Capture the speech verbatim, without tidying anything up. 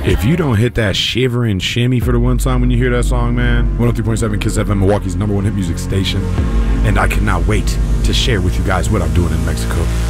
If you don't hit that shiver and shimmy for the one time when you hear that song, man. one oh three point seven Kiss F M, Milwaukee's number one hit music station. And I cannot wait to share with you guys what I'm doing in Mexico.